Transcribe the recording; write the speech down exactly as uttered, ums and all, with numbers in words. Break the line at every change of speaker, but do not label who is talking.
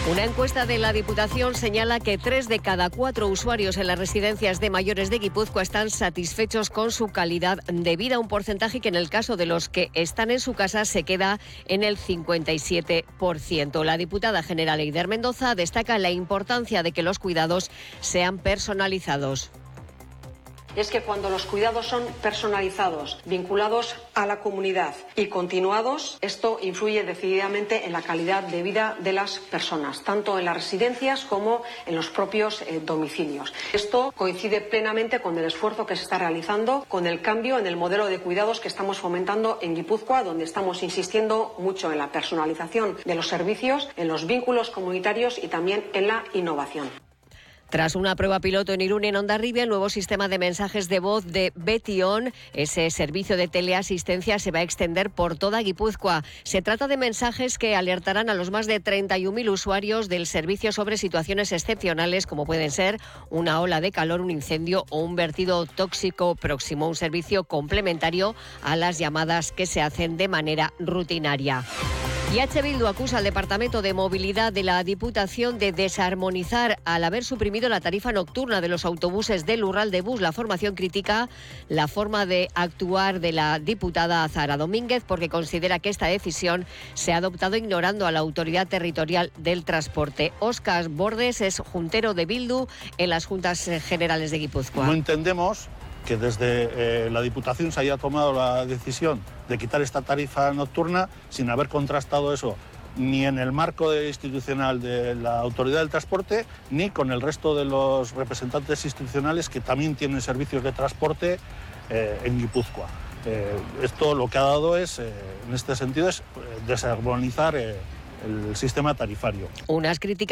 Una encuesta de la Diputación señala que tres de cada cuatro usuarios en las residencias de mayores de Guipúzcoa están satisfechos con su calidad de vida, un porcentaje que en el caso de los que están en su casa se queda en el cincuenta y siete por ciento. La diputada general Eider Mendoza destaca la importancia de que los cuidados sean personalizados.
Es que cuando los cuidados son personalizados, vinculados a la comunidad y continuados, esto influye decididamente en la calidad de vida de las personas, tanto en las residencias como en los propios eh, domicilios. Esto coincide plenamente con el esfuerzo que se está realizando, con el cambio en el modelo de cuidados que estamos fomentando en Guipúzcoa, donde estamos insistiendo mucho en la personalización de los servicios, en los vínculos comunitarios y también en la innovación.
Tras una prueba piloto en Irún y en Hondarribia, el nuevo sistema de mensajes de voz de Betion, ese servicio de teleasistencia, se va a extender por toda Guipúzcoa. Se trata de mensajes que alertarán a los más de treinta y un mil usuarios del servicio sobre situaciones excepcionales, como pueden ser una ola de calor, un incendio o un vertido tóxico próximo. Un servicio complementario a las llamadas que se hacen de manera rutinaria. Y H. Bildu acusa al Departamento de Movilidad de la Diputación de desarmonizar al haber suprimido la tarifa nocturna de los autobuses del Lurralde Bus. La formación critica la forma de actuar de la diputada Zahara Domínguez porque considera que esta decisión se ha adoptado ignorando a la Autoridad Territorial del Transporte. Óscar Bordes es juntero de Bildu en las Juntas Generales de Guipúzcoa.
No entendemos que desde eh, la Diputación se haya tomado la decisión de quitar esta tarifa nocturna sin haber contrastado eso ni en el marco institucional de la Autoridad del Transporte ni con el resto de los representantes institucionales que también tienen servicios de transporte eh, en Guipúzcoa. Eh, esto lo que ha dado es, eh, en este sentido, es desarmonizar eh, el sistema tarifario.
Unas críticas